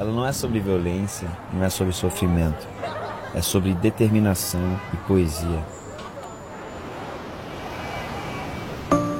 Ela não é sobre violência, não é sobre sofrimento. É sobre determinação e poesia.